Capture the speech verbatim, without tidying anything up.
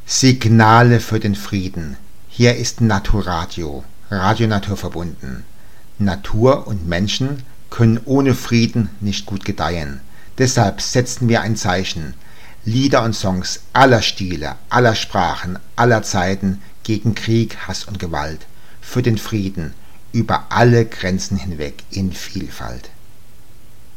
Signale für den Frieden. Hier ist Naturadio, Radio Natur verbunden. Natur und Menschen können ohne Frieden nicht gut gedeihen. Deshalb setzen wir ein Zeichen. Lieder und Songs aller Stile, aller Sprachen, aller Zeiten gegen Krieg, Hass und Gewalt. Für den Frieden, über alle Grenzen hinweg in Vielfalt.